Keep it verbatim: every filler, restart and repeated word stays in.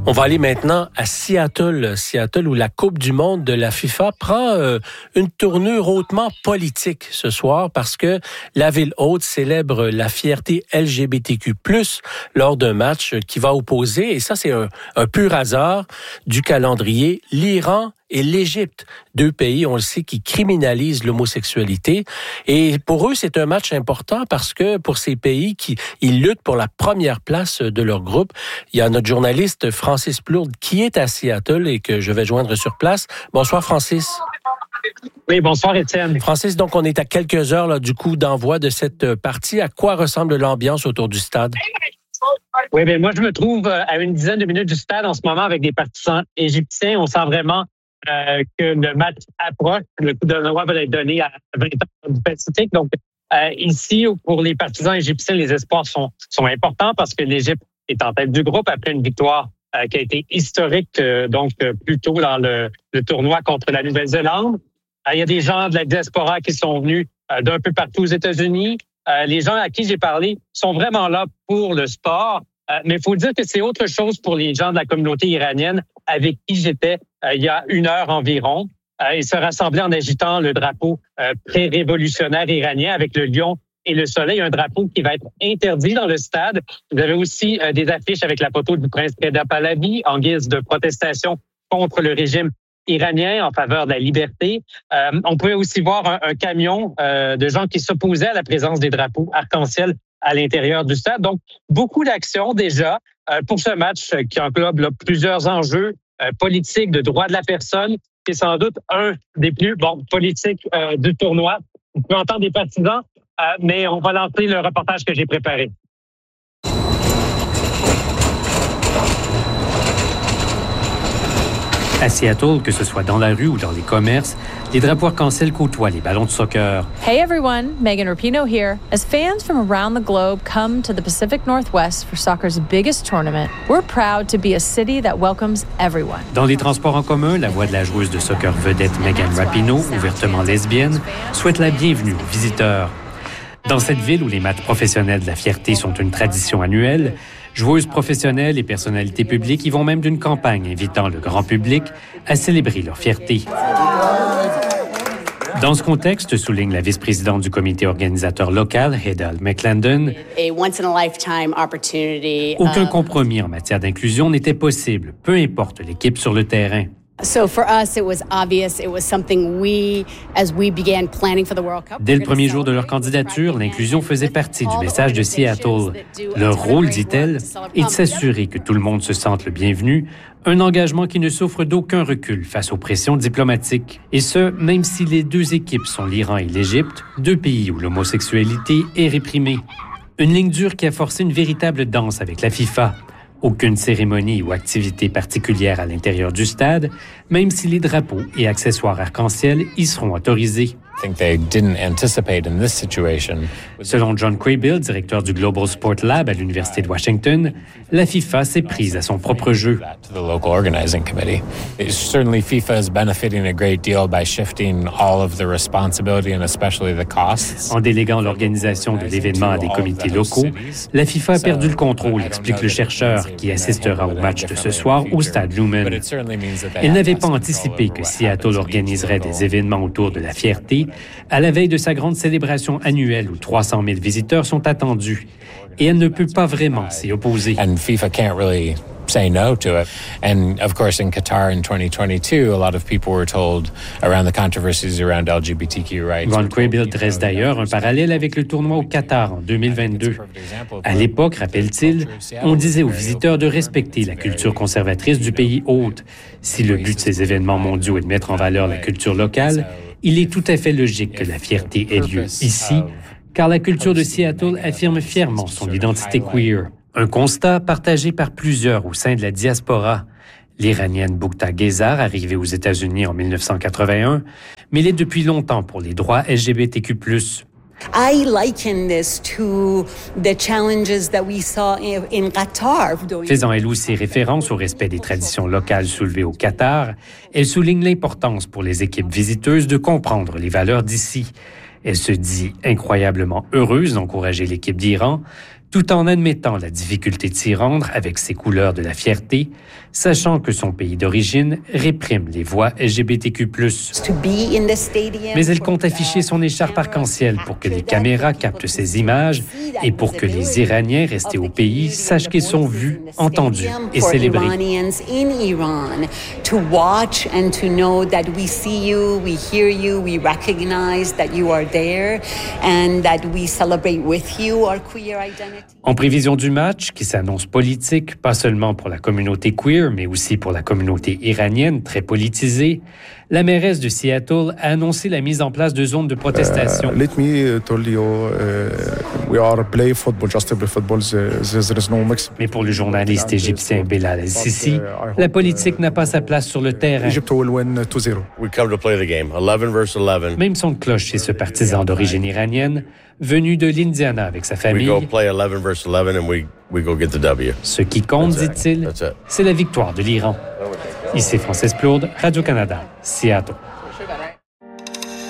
On va aller maintenant à Seattle, Seattle où la Coupe du monde de la FIFA prend euh, une tournure hautement politique ce soir parce que la ville haute célèbre la fierté L G B T Q plus, lors d'un match qui va opposer, et ça c'est un, un pur hasard du calendrier, l'Iran et l'Égypte, deux pays, on le sait, qui criminalisent l'homosexualité. Et pour eux, c'est un match important parce que pour ces pays qui ils luttent pour la première place de leur groupe, il y a notre journaliste Francis Plourde qui est à Seattle et que je vais joindre sur place. Bonsoir Francis. Oui, bonsoir Étienne. Francis, donc on est à quelques heures là, du coup d'envoi de cette partie. À quoi ressemble l'ambiance autour du stade? Oui, bien moi je me trouve à une dizaine de minutes du stade en ce moment avec des partisans égyptiens. On sent vraiment Euh, que le match approche, le coup d'envoi va être donné à vingt heures du Pacifique. Donc, euh, ici, pour les partisans égyptiens, les espoirs sont, sont importants parce que l'Égypte est en tête du groupe après une victoire euh, qui a été historique, euh, donc euh, plus tôt dans le, le tournoi contre la Nouvelle-Zélande. Euh, il y a des gens de la diaspora qui sont venus euh, d'un peu partout aux États-Unis. Euh, les gens à qui j'ai parlé sont vraiment là pour le sport. Euh, mais il faut dire que c'est autre chose pour les gens de la communauté iranienne avec qui j'étais euh, il y a une heure environ. Euh, ils se rassemblaient en agitant le drapeau euh, pré-révolutionnaire iranien avec le lion et le soleil, un drapeau qui va être interdit dans le stade. Vous avez aussi euh, des affiches avec la photo du prince Reda Pahlavi en guise de protestation contre le régime iranien en faveur de la liberté. Euh, on pouvait aussi voir un, un camion euh, de gens qui s'opposaient à la présence des drapeaux arc-en-ciel à l'intérieur du stade. Donc, beaucoup d'actions déjà euh, pour ce match qui englobe là, plusieurs enjeux euh, politiques de droits de la personne. C'est sans doute un des plus bon, politiques euh, du tournoi. On peut entendre des partisans, euh, mais on va lancer le reportage que j'ai préparé. À Seattle, que ce soit dans la rue ou dans les commerces, les drapeaux arc-en-ciel côtoient les ballons de soccer. Hey everyone, Megan Rapinoe here. As fans from around the globe come to the Pacific Northwest for soccer's biggest tournament, we're proud to be a city that welcomes everyone. Dans les transports en commun, la voix de la joueuse de soccer vedette Megan Rapinoe, ouvertement lesbienne, souhaite la bienvenue aux visiteurs. Dans cette ville où les matchs professionnels de la fierté sont une tradition annuelle, joueuses professionnelles et personnalités publiques y vont même d'une campagne invitant le grand public à célébrer leur fierté. Dans ce contexte, souligne la vice-présidente du comité organisateur local, Hedal McClendon, aucun compromis en matière d'inclusion n'était possible, peu importe l'équipe sur le terrain. So for us, it was obvious. It was something we, as we began planning for the World Cup. Dès le premier jour de leur candidature, l'inclusion faisait partie du message de Seattle. Leur rôle, dit-elle, est de s'assurer que tout le monde se sente le bienvenu, un engagement qui ne souffre d'aucun recul face aux pressions diplomatiques. Et ce, même si les deux équipes sont l'Iran et l'Égypte, deux pays où l'homosexualité est réprimée. Une ligne dure qui a forcé une véritable danse avec la FIFA. Aucune cérémonie ou activité particulière à l'intérieur du stade, même si les drapeaux et accessoires arc-en-ciel y seront autorisés. Selon John Craybill, directeur du Global Sport Lab à l'Université de Washington, la FIFA s'est prise à son propre jeu. En déléguant l'organisation de l'événement à des comités locaux, la FIFA a perdu le contrôle, explique le chercheur qui assistera au match de ce soir au Stade Lumen. Elle n'avait pas anticipé que Seattle organiserait des événements autour de la fierté à la veille de sa grande célébration annuelle où trois cent mille visiteurs sont attendus. Et elle ne peut pas vraiment s'y opposer. And FIFA can't really say no to it. And of course, in Qatar in twenty twenty-two, a lot of people were told around the controversies around L G B T Q rights. Ron Craybill dresse d'ailleurs un parallèle avec le tournoi au Qatar en deux mille vingt-deux. À l'époque, rappelle-t-il, on disait aux visiteurs de respecter la culture conservatrice du pays hôte. Si le but de ces événements mondiaux est de mettre en valeur la culture locale, il est tout à fait logique que la fierté ait lieu ici, car la culture de Seattle affirme fièrement son identité queer. Un constat partagé par plusieurs au sein de la diaspora. L'Iranienne Boukta Gezar, arrivée aux États-Unis en dix-neuf cent quatre-vingt-un, milite depuis longtemps pour les droits L G B T Q plus. I liken this to the challenges that we saw in, in Qatar. Faisant elle aussi référence au respect des traditions locales soulevées au Qatar, elle souligne l'importance pour les équipes visiteuses de comprendre les valeurs d'ici. Elle se dit incroyablement heureuse d'encourager l'équipe d'Iran, tout en admettant la difficulté de s'y rendre avec ses couleurs de la fierté, sachant que son pays d'origine réprime les voix L G B T Q plus. Mais elle compte afficher son écharpe arc-en-ciel pour que les caméras captent ces images et pour que les Iraniens restés au pays sachent qu'ils sont vus, entendus et célébrés. En prévision du match, qui s'annonce politique, pas seulement pour la communauté queer, mais aussi pour la communauté iranienne, très politisée, la mairesse de Seattle a annoncé la mise en place de zones de protestation. Uh, let me tell you, uh, we are play football, just play football. There is no mix. Mais pour le journaliste égyptien Belal El-Sisi, la politique n'a pas sa place sur le terrain. Egypt will win two zero. We come to play the game, eleven versus eleven. Même son de cloche chez ce partisan d'origine iranienne, venu de l'Indiana avec sa famille. We go play eleven versus eleven and we, we go get the W. Ce qui compte, dit-il, c'est la victoire de l'Iran. Ici Francis Plourde, Radio-Canada, Seattle.